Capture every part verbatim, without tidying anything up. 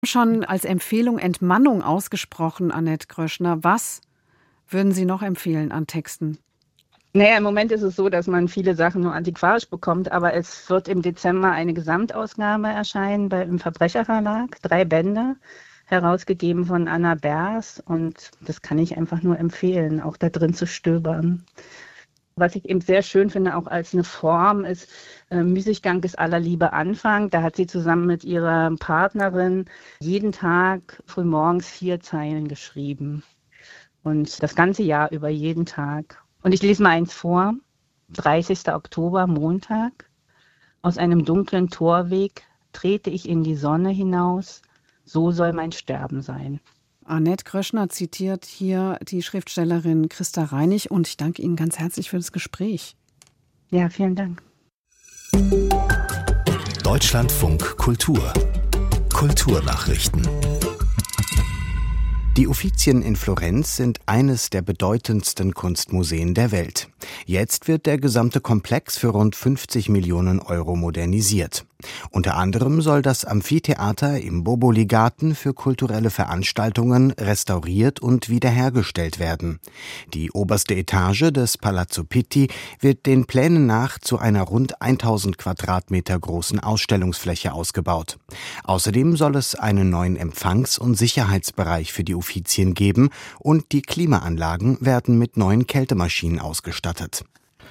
Schon als Empfehlung Entmannung ausgesprochen, Annette Gröschner. Was würden Sie noch empfehlen an Texten? Naja, im Moment ist es so, dass man viele Sachen nur antiquarisch bekommt, aber es wird im Dezember eine Gesamtausgabe erscheinen bei, im Verbrecherverlag, drei Bände, herausgegeben von Anna Bers, und das kann ich einfach nur empfehlen, auch da drin zu stöbern. Was ich eben sehr schön finde, auch als eine Form, ist äh, Müßiggang ist aller Liebe Anfang. Da hat sie zusammen mit ihrer Partnerin jeden Tag frühmorgens vier Zeilen geschrieben. Und das ganze Jahr über, jeden Tag. Und ich lese mal eins vor. dreißigster Oktober, Montag. Aus einem dunklen Torweg trete ich in die Sonne hinaus. So soll mein Sterben sein. Annette Gröschner zitiert hier die Schriftstellerin Christa Reinig, und ich danke Ihnen ganz herzlich für das Gespräch. Ja, vielen Dank. Deutschlandfunk Kultur. Kulturnachrichten. Die Uffizien in Florenz sind eines der bedeutendsten Kunstmuseen der Welt. Jetzt wird der gesamte Komplex für rund fünfzig Millionen Euro modernisiert. Unter anderem soll das Amphitheater im Boboli-Garten für kulturelle Veranstaltungen restauriert und wiederhergestellt werden. Die oberste Etage des Palazzo Pitti wird den Plänen nach zu einer rund tausend Quadratmeter großen Ausstellungsfläche ausgebaut. Außerdem soll es einen neuen Empfangs- und Sicherheitsbereich für die Uffizien geben, und die Klimaanlagen werden mit neuen Kältemaschinen ausgestattet.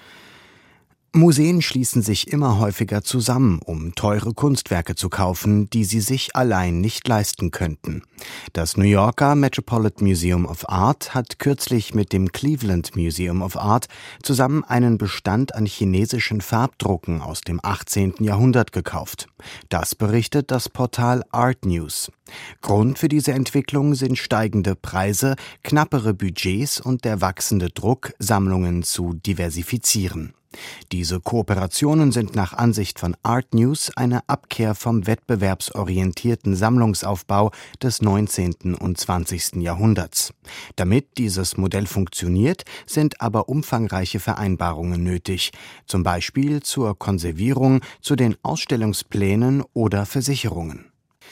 Museen schließen sich immer häufiger zusammen, um teure Kunstwerke zu kaufen, die sie sich allein nicht leisten könnten. Das New Yorker Metropolitan Museum of Art hat kürzlich mit dem Cleveland Museum of Art zusammen einen Bestand an chinesischen Farbdrucken aus dem achtzehnten Jahrhundert gekauft. Das berichtet das Portal Art News. Grund für diese Entwicklung sind steigende Preise, knappere Budgets und der wachsende Druck, Sammlungen zu diversifizieren. Diese Kooperationen sind nach Ansicht von Art News eine Abkehr vom wettbewerbsorientierten Sammlungsaufbau des neunzehnten und zwanzigsten Jahrhunderts. Damit dieses Modell funktioniert, sind aber umfangreiche Vereinbarungen nötig, zum Beispiel zur Konservierung, zu den Ausstellungsplänen oder Versicherungen.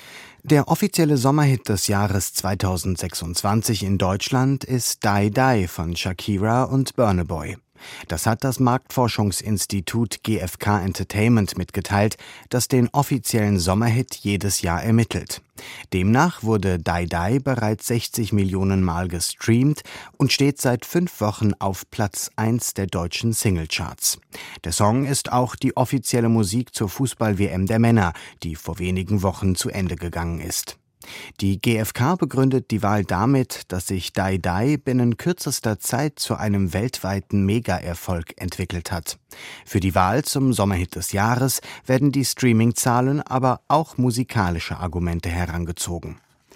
Der offizielle Sommerhit des Jahres zweitausendsechsundzwanzig in Deutschland ist Die Die von Shakira und Burna Boy. Das hat das Marktforschungsinstitut G F K Entertainment mitgeteilt, das den offiziellen Sommerhit jedes Jahr ermittelt. Demnach wurde Die Die bereits sechzig Millionen Mal gestreamt und steht seit fünf Wochen auf Platz eins der deutschen Singlecharts. Der Song ist auch die offizielle Musik zur Fußball-W M der Männer, die vor wenigen Wochen zu Ende gegangen ist. Die G F K begründet die Wahl damit, dass sich Die Die binnen kürzester Zeit zu einem weltweiten Mega-Erfolg entwickelt hat. Für die Wahl zum Sommerhit des Jahres werden die Streaming-Zahlen, aber auch musikalische Argumente herangezogen.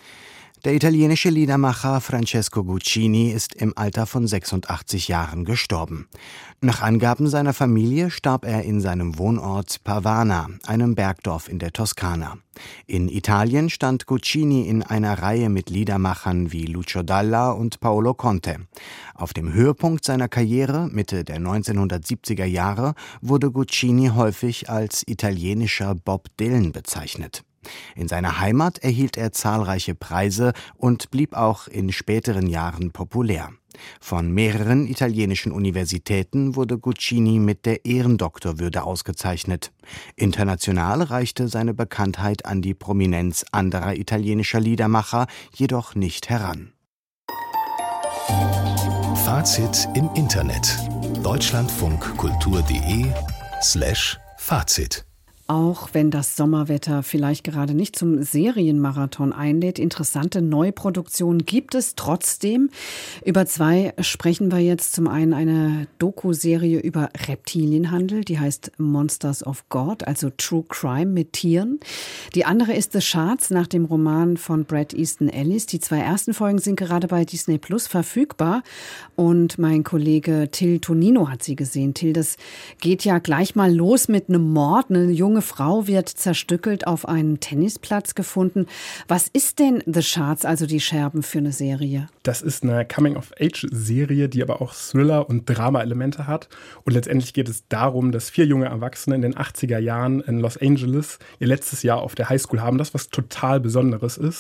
Der italienische Liedermacher Francesco Guccini ist im Alter von sechsundachtzig Jahren gestorben. Nach Angaben seiner Familie starb er in seinem Wohnort Pavana, einem Bergdorf in der Toskana. In Italien stand Guccini in einer Reihe mit Liedermachern wie Lucio Dalla und Paolo Conte. Auf dem Höhepunkt seiner Karriere, Mitte der neunzehnhundertsiebziger Jahre, wurde Guccini häufig als italienischer Bob Dylan bezeichnet. In seiner Heimat erhielt er zahlreiche Preise und blieb auch in späteren Jahren populär. Von mehreren italienischen Universitäten wurde Guccini mit der Ehrendoktorwürde ausgezeichnet. International reichte seine Bekanntheit an die Prominenz anderer italienischer Liedermacher jedoch nicht heran. Fazit im Internet. deutschlandfunkkultur.de slash Fazit. Auch wenn das Sommerwetter vielleicht gerade nicht zum Serienmarathon einlädt, interessante Neuproduktionen gibt es trotzdem. Über zwei sprechen wir jetzt. Zum einen eine Doku-Serie über Reptilienhandel, die heißt Monsters of God, also True Crime mit Tieren. Die andere ist The Shards nach dem Roman von Bret Easton Ellis. Die zwei ersten Folgen sind gerade bei Disney Plus verfügbar, und mein Kollege Till Tonino hat sie gesehen. Till, das geht ja gleich mal los mit einem Mord. Eine junge Frau wird zerstückelt auf einem Tennisplatz gefunden. Was ist denn The Shards, also die Scherben, für eine Serie? Das ist eine Coming-of-Age-Serie, die aber auch Thriller- und Drama-Elemente hat. Und letztendlich geht es darum, dass vier junge Erwachsene in den achtziger Jahren in Los Angeles ihr letztes Jahr auf der Highschool haben. Das, was total Besonderes ist.